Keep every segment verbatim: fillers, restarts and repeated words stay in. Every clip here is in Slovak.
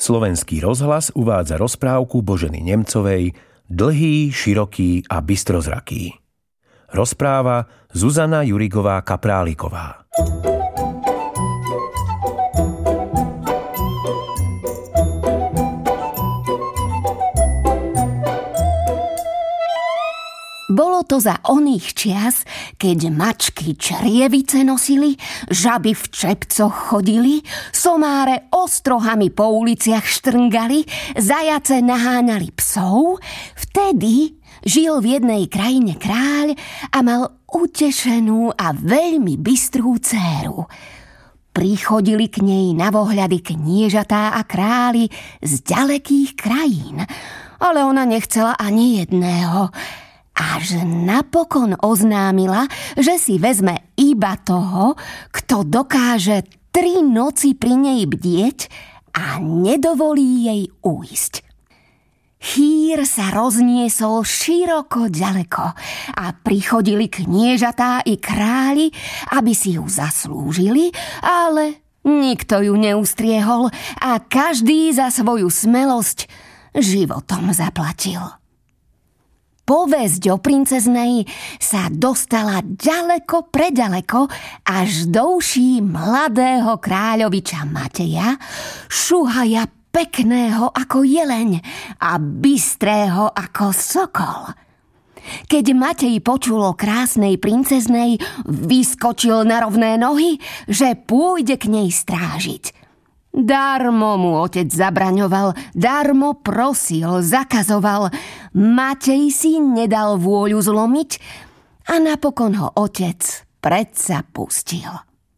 Slovenský rozhlas uvádza rozprávku Boženy Nemcovej Dlhý, široký a bystrozraký. Rozpráva Zuzana Jurigová-Kapráliková. Bolo to za oných čias, keď mačky črievice nosili, žaby v čepcoch chodili, somáre ostrohami po uliciach štrngali, zajace naháňali psov. Vtedy žil v jednej krajine kráľ a mal utešenú a veľmi bystrú dcéru. Prichodili k nej na vohľady kniežatá a králi z ďalekých krajín, ale ona nechcela ani jedného. Až napokon oznámila, že si vezme iba toho, kto dokáže tri noci pri nej bdieť a nedovolí jej újsť. Chýr sa rozniesol široko ďaleko a prichodili kniežatá i králi, aby si ju zaslúžili, ale nikto ju neustriehol a každý za svoju smelosť životom zaplatil. Povesť o princeznej sa dostala ďaleko preďaleko až do uší mladého kráľoviča Mateja, šuhaja pekného ako jeleň a bystrého ako sokol. Keď Matej počul o krásnej princeznej, vyskočil na rovné nohy, že pôjde k nej strážiť. Darmo mu otec zabraňoval, darmo prosil, zakazoval. Matej si nedal vôľu zlomiť a napokon ho otec predsa pustil.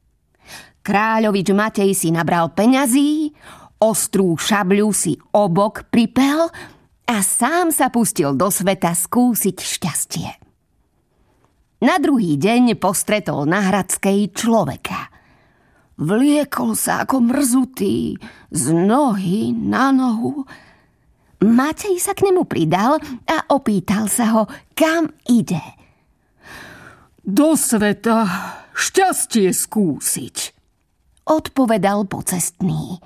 Kráľovič Matej si nabral peňazí, ostrú šabľu si obok pripel a sám sa pustil do sveta skúsiť šťastie. Na druhý deň postretol na Hradskej človeka. Vliekol sa ako mrzutý, z nohy na nohu. Matej sa k nemu pridal a opýtal sa ho, kam ide. Do sveta šťastie skúsiť, odpovedal pocestný.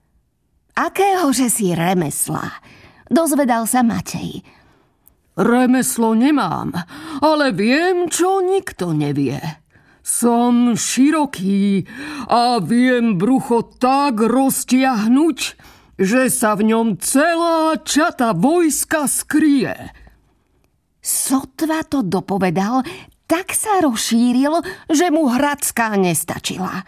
Akéhože si remesla, dozvedal sa Matej. Remeslo nemám, ale viem, čo nikto nevie. Som široký a viem brucho tak roztiahnuť, že sa v ňom celá čata vojska skrie. Sotva to dopovedal, tak sa rozšíril, že mu Hradská nestačila.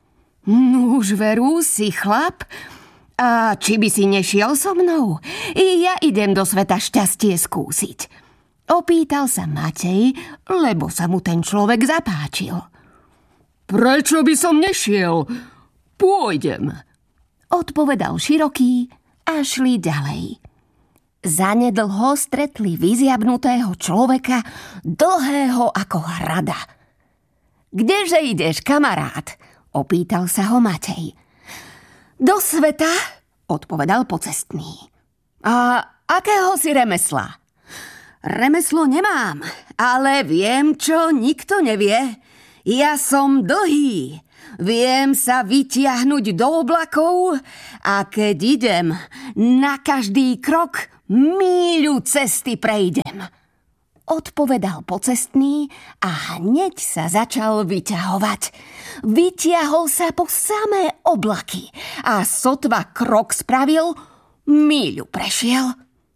Nuž veru si chlap, a či by si nešiel so mnou? I ja idem do sveta šťastie skúsiť. Opýtal sa Matej, lebo sa mu ten človek zapáčil. Prečo by som nešiel? Pôjdem, odpovedal široký a šli ďalej. Zanedlho stretli vyziabnutého človeka, dlhého ako hrada. Kdeže ideš, kamarát? Opýtal sa ho Matej. Do sveta, odpovedal pocestný. A akého si remesla? Remeslo nemám, ale viem, čo nikto nevie. Ja som dlhý, viem sa vytiahnuť do oblakov a keď idem, na každý krok míľu cesty prejdem. Odpovedal pocestný a hneď sa začal vyťahovať. Vytiahol sa po samé oblaky a sotva krok spravil, míľu prešiel.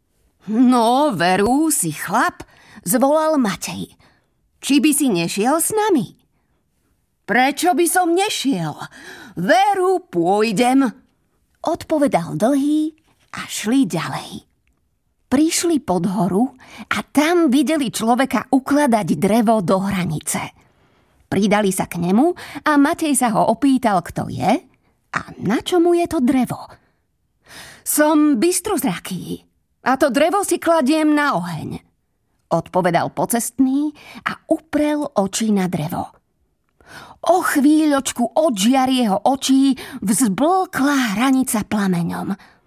No, veru si chlap, zvolal Matej. Či by si nešiel s nami? Prečo by som nešiel? Veru pôjdem, odpovedal dlhý a šli ďalej. Prišli pod horu a tam videli človeka ukladať drevo do hranice. Pridali sa k nemu a Matej sa ho opýtal, kto je a na čo mu je to drevo. Som bystrozraký. A to drevo si kladiem na oheň, odpovedal pocestný a uprel oči na drevo. O chvíľočku od žiar jeho očí vzblkla hranica plameňom.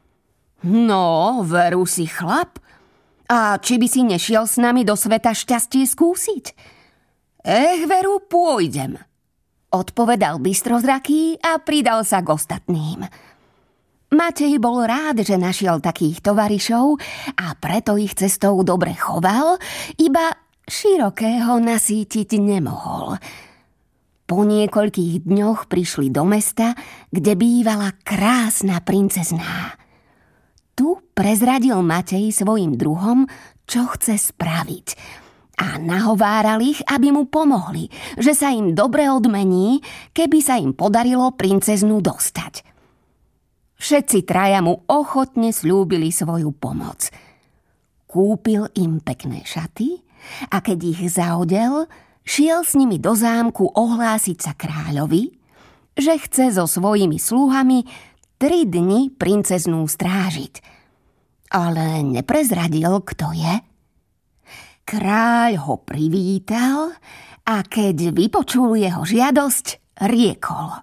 No, veru si chlap, a či by si nešiel s nami do sveta šťastie skúsiť? Ech, veru pôjdem, odpovedal bystrozraký a pridal sa k ostatným. Matej bol rád, že našiel takých tovarišov a preto ich cestou dobre choval, iba Širokého nasýtiť nemohol. Po niekoľkých dňoch prišli do mesta, kde bývala krásna princezná. Tu prezradil Matej svojim druhom, čo chce spraviť, a nahováral ich, aby mu pomohli, že sa im dobre odmení, keby sa im podarilo princeznú dostať. Všetci traja mu ochotne sľúbili svoju pomoc. Kúpil im pekné šaty a keď ich zaodel, šiel s nimi do zámku ohlásiť sa kráľovi, že chce so svojimi sluhami tri dni princeznú strážiť. Ale neprezradil, kto je. Kráľ ho privítal a keď vypočul jeho žiadosť, riekol: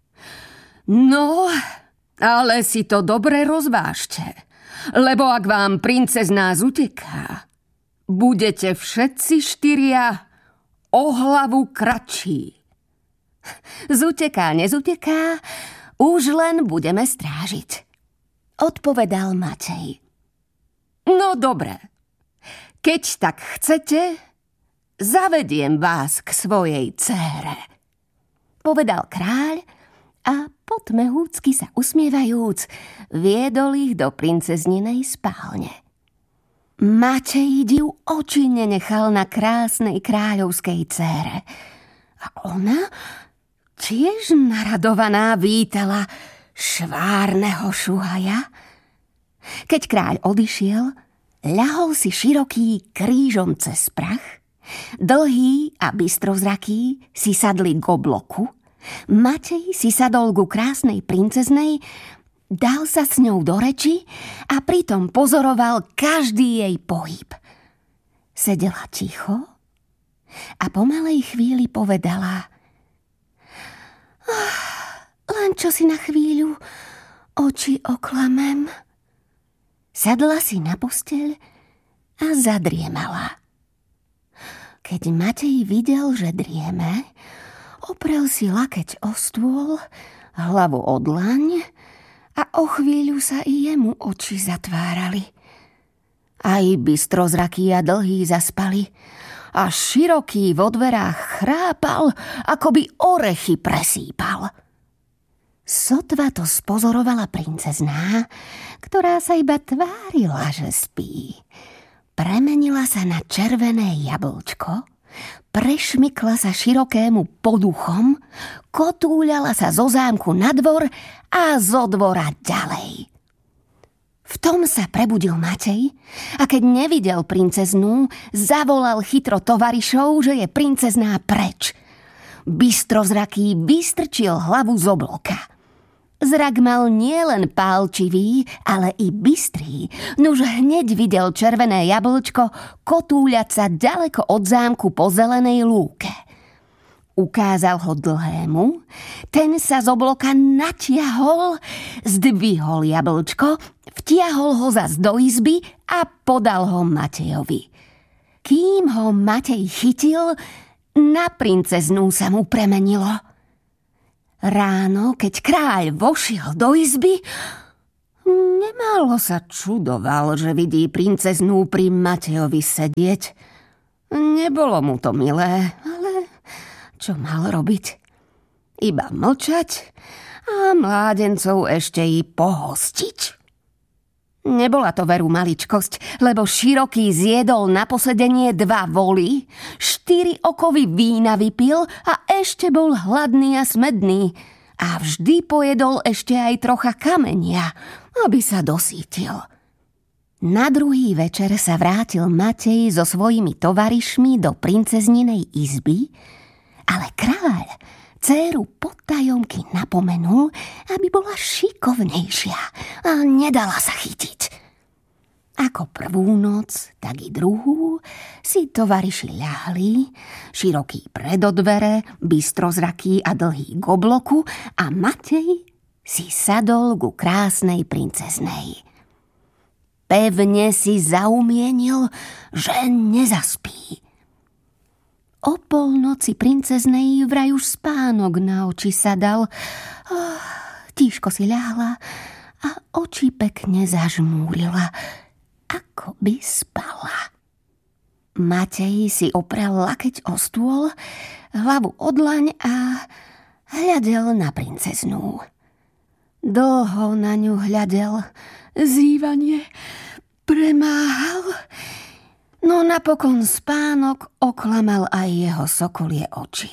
No, ale si to dobre rozvážte, lebo ak vám princezná zuteká, budete všetci štyria o hlavu kratší. Zuteká, nezuteká, už len budeme strážiť, odpovedal Matej. No dobre, keď tak chcete, zavediem vás k svojej dcére, povedal kráľ a potmehúcky sa usmievajúc, viedol ich do princezninej spálne. Matej div oči nenechal na krásnej kráľovskej dcére. A ona, tiež naradovaná, vítala švárneho šuhaja. Keď kráľ odišiel, ľahol si Široký krížom cez prach, Dlhý a Bystrozraký si sadli k obloku, Matej si sadol ku krásnej princeznej, dal sa s ňou do reči a pritom pozoroval každý jej pohyb. Sedela ticho a po malej chvíli povedala: oh, len čo si na chvíľu oči oklamem. Sadla si na posteľ a zadriemala. Keď Matej videl, že drieme, oprel si lakeť o stôl, hlavu o dlaň a o chvíľu sa i jemu oči zatvárali. Aj Bystrozraký a Dlhý zaspali a Široký vo dverách chrápal, ako by orechy presýpal. Sotva to spozorovala princezná, ktorá sa iba tvárila, že spí. Premenila sa na červené jablčko, prešmykla sa Širokému pod uchom, kotúľala sa zo zámku na dvor a zo dvora ďalej. V tom sa prebudil Matej a keď nevidel princeznú, zavolal chytro tovarišov, že je princezná preč. Bystrozraký vystrčil hlavu z obloka. Zrak mal nielen pálčivý, ale i bystrý, nuž hneď videl červené jablčko kotúľať sa ďaleko od zámku po zelenej lúke. Ukázal ho Dlhému, ten sa z obloka natiahol, zdvihol jablčko, vtiahol ho zas do izby a podal ho Matejovi. Kým ho Matej chytil, na princeznú sa mu premenilo. Ráno, keď kráľ vošiel do izby, nemálo sa čudoval, že vidí princeznú pri Matejovi sedieť. Nebolo mu to milé, ale čo mal robiť? Iba mlčať a mládencov ešte i pohostiť. Nebola to veru maličkosť, lebo Široký zjedol na posedenie dva voly, štyri okovy vína vypil a ešte bol hladný a smedný. A vždy pojedol ešte aj trocha kamenia, aby sa dosítil. Na druhý večer sa vrátil Matej so svojimi tovarišmi do princezninej izby, ale kráľ dcéru podtajomky napomenul, aby bola šikovnejšia a nedala sa chytiť. Ako prvú noc, tak i druhú si tovariši ľahli, Široký pred dvere, Bystrozraký a Dlhý k obloku a Matej si sadol ku krásnej princeznej. Pevne si zaumienil, že nezaspí. O polnoci princeznej vraj už spánok na oči sa dal. Oh, tížko si ľahla a oči pekne zažmúrila, ako by spala. Matej si oprel lakeť o stôl, hlavu o dlaň a hľadel na princeznú. Dlho na ňu hľadel, zývanie premáhal, no napokon spánok oklamal aj jeho sokolie oči.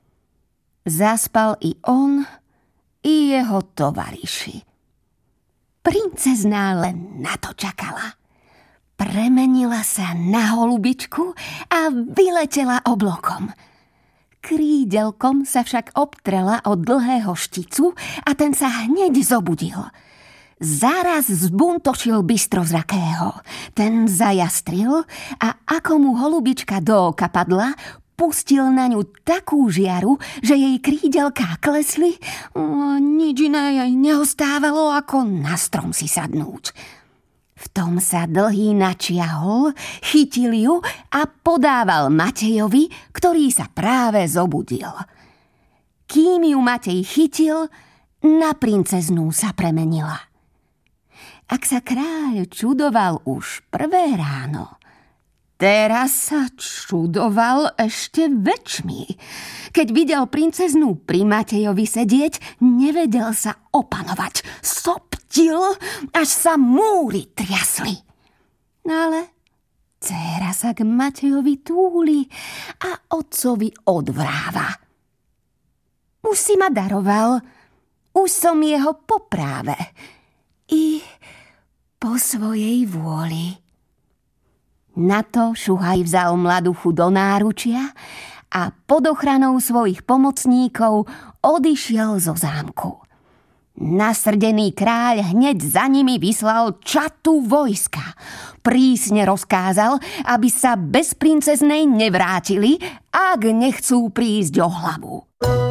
Zaspal i on, i jeho tovariši. Princezná len na to čakala. Premenila sa na holubičku a vyletela oblokom. Krídelkom sa však obtrela od dlhého šticu a ten sa hneď zobudil. Zaraz zbuntošil bystrozrakého. Ten zajastril a ako mu holubička do oka padla, pustil na ňu takú žiaru, že jej krídelká klesli. O, nič iné jej neostávalo, ako na strom si sadnúť. V tom sa Dlhý načiahol, chytil ju a podával Matejovi, ktorý sa práve zobudil. Kým ju Matej chytil, na princeznú sa premenila. Ak sa kráľ čudoval už prvé ráno, teraz sa čudoval ešte väčšmi. Keď videl princeznú pri Matejovi sedieť, nevedel sa opanovať. Soptil, až sa múry triasli. Ale dcéra sa k Matejovi túli a otcovi odvráva. Už si ma daroval, už som jeho po práve i po svojej vôli. Na to Šuhaj vzal mladuchu do náručia a pod ochranou svojich pomocníkov odišiel zo zámku. Nasrdený kráľ hneď za nimi vyslal čatu vojska. Prísne rozkázal, aby sa bez princeznej nevrátili, ak nechcú prísť o hlavu.